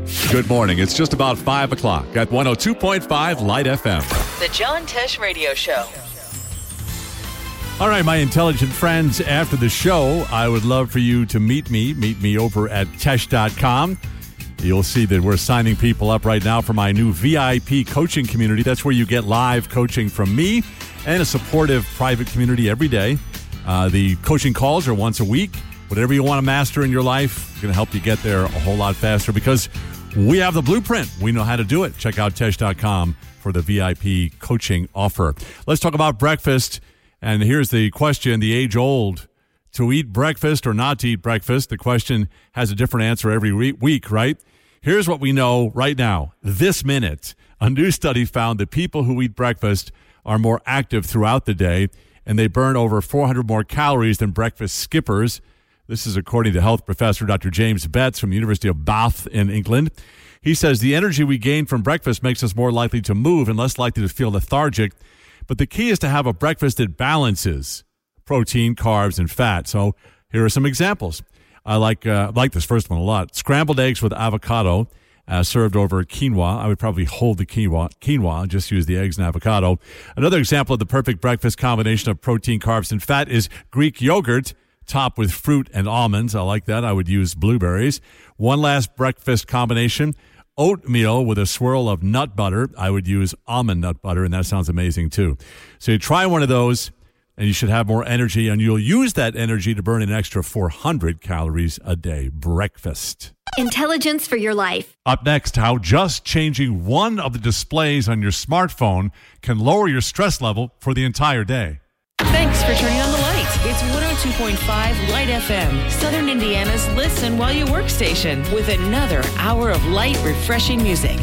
Good morning. It's just about 5 o'clock at 102.5 Light FM. The John Tesh Radio Show. All right, my intelligent friends, after the show, I would love for you to meet me over at Tesh.com. You'll see that we're signing people up right now for my new VIP coaching community. That's where you get live coaching from me and a supportive private community every day. The coaching calls are once a week. Whatever you want to master in your life, going to help you get there a whole lot faster because we have the blueprint. We know how to do it. Check out Tesh.com for the VIP coaching offer. Let's talk about breakfast. And here's the question, the age-old, to eat breakfast or not to eat breakfast. The question has a different answer every week, right? Here's what we know right now, this minute. A new study found that people who eat breakfast are more active throughout the day, and they burn over 400 more calories than breakfast skippers. This is according to health professor Dr. James Betts from the University of Bath in England. He says the energy we gain from breakfast makes us more likely to move and less likely to feel lethargic. But the key is to have a breakfast that balances protein, carbs, and fat. So here are some examples. I like this first one a lot. Scrambled eggs with avocado served over quinoa. I would probably hold the quinoa, just use the eggs and avocado. Another example of the perfect breakfast combination of protein, carbs, and fat is Greek yogurt topped with fruit and almonds. I like that. I would use blueberries. One last breakfast combination, oatmeal with a swirl of nut butter. I would use almond nut butter, and that sounds amazing too. So you try one of those, and you should have more energy, and you'll use that energy to burn an extra 400 calories a day. Breakfast. Intelligence for your life. Up next, how just changing one of the displays on your smartphone can lower your stress level for the entire day. Thanks for turning on the light. It's 102.5 Light FM, Southern Indiana's listen while you work station, with another hour of light, refreshing music.